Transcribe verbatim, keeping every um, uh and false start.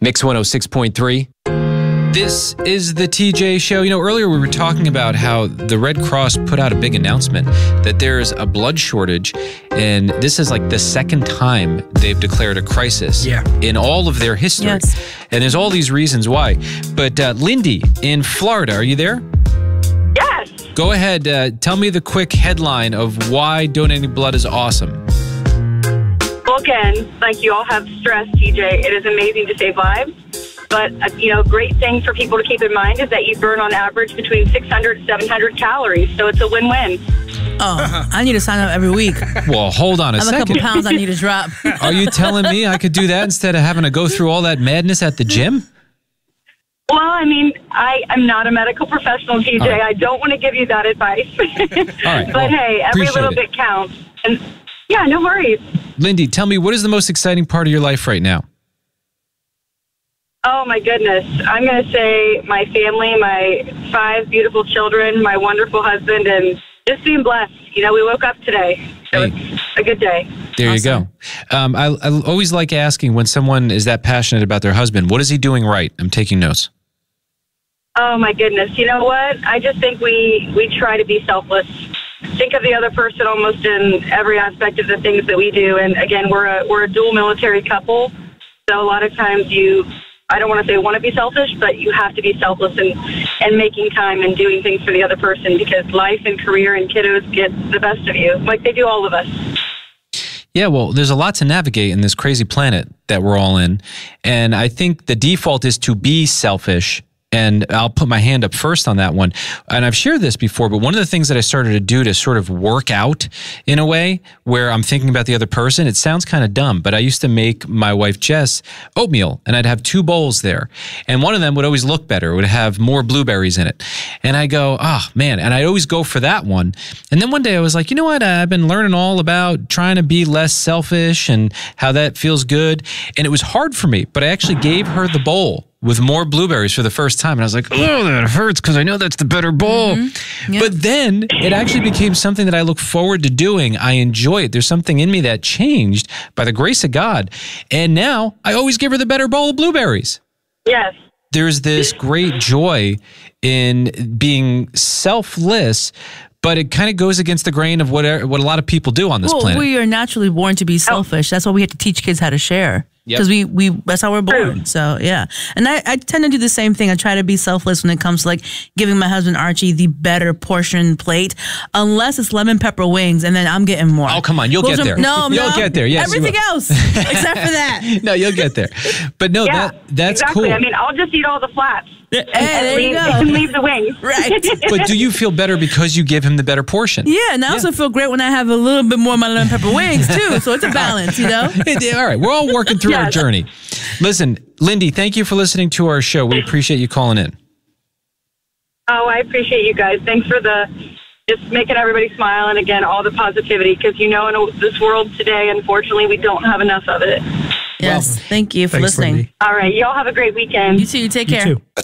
Mix one oh six point three. This is the T J Show. You know, earlier we were talking about how the Red Cross put out a big announcement that there's a blood shortage, and this is like the second time they've declared a crisis yeah. in all of their history. Yes. And there's all these reasons why. But uh, Lindy in Florida, are you there? Yes. Go ahead. Uh, tell me the quick headline of why donating blood is awesome. Well, again, like you all have stressed, T J, it is amazing to save lives. But, uh, you know, great thing for people to keep in mind is that you burn on average between six hundred and seven hundred calories. So it's a win-win. Oh, I need to sign up every week. Well, hold on a I have second. a couple pounds I need to drop. Are you telling me I could do that instead of having to go through all that madness at the gym? Well, I mean, I am not a medical professional, T J. Right. I don't want to give you that advice. All right. But, well, hey, every little it. bit counts. And, yeah, no worries. Lindy, tell me, what is the most exciting part of your life right now? Oh, my goodness. I'm going to say my family, my five beautiful children, my wonderful husband, and just being blessed. You know, we woke up today, so hey. It's a good day. There Awesome. you go. Um, I, I always like asking when someone is that passionate about their husband, what is he doing right? I'm taking notes. Oh, my goodness. You know what? I just think we, we try to be selfless. Think of the other person almost in every aspect of the things that we do. And, again, we're a, we're a dual military couple, so a lot of times you... I don't want to say want to be selfish, but you have to be selfless and, and making time and doing things for the other person, because life and career and kiddos get the best of you, like they do all of us. Yeah, well, there's a lot to navigate in this crazy planet that we're all in. And I think the default is to be selfish. And I'll put my hand up first on that one. And I've shared this before, but one of the things that I started to do to sort of work out in a way where I'm thinking about the other person, it sounds kind of dumb, but I used to make my wife Jess oatmeal, and I'd have two bowls there. And one of them would always look better. It would have more blueberries in it. And I go, oh, man. And I'd always go for that one. And then one day I was like, you know what? I've been learning all about trying to be less selfish and how that feels good. And it was hard for me, but I actually gave her the bowl with more blueberries for the first time. And I was like, oh, that hurts because I know that's the better bowl. Mm-hmm. Yep. But then it actually became something that I look forward to doing. I enjoy it. There's something in me that changed by the grace of God. And now I always give her the better bowl of blueberries. Yes. There's this great joy in being selfless, but it kind of goes against the grain of what, what a lot of people do on this well, planet. We are naturally born to be selfish. That's why we have to teach kids how to share. Because yep. we, we that's how we're born. So, yeah. And I, I tend to do the same thing. I try to be selfless when it comes to, like, giving my husband Archie the better portion plate, unless it's lemon pepper wings, and then I'm getting more. Oh, come on. You'll Those get are, there. No, You'll no. get there. Yes, everything else except for that. No, you'll get there. But, no, yeah, that that's exactly. cool. I mean, I'll just eat all the flats. Hey, and, there and you leave, go. You can leave the wings. Right. But do you feel better because you give him the better portion? Yeah, and I also yeah. feel great when I have a little bit more of my lemon pepper wings, too. So it's a balance, you know? All right. We're all working through yes. our journey. Listen, Lindy, thank you for listening to our show. We appreciate you calling in. Oh, I appreciate you guys. Thanks for the just making everybody smile, and, again, all the positivity, because, you know, in this world today, unfortunately, we don't have enough of it. Yes. Well, thank you for thanks, listening. Lindy. All right. Y'all have a great weekend. You too. Take you care. Too.